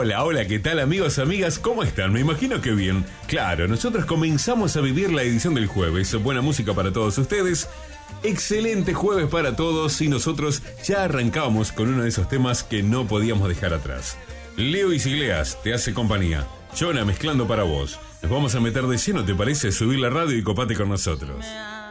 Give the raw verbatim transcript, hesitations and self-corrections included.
Hola, hola, ¿qué tal amigos, amigas? ¿Cómo están? Me imagino que bien. Claro, nosotros comenzamos a vivir la edición del jueves. Buena música para todos ustedes. Excelente jueves para todos y nosotros ya arrancábamos con uno de esos temas que no podíamos dejar atrás. Leo Iglesias te hace compañía. Jonah mezclando para vos. Nos vamos a meter de lleno, ¿te parece? Subir la radio y copate con nosotros.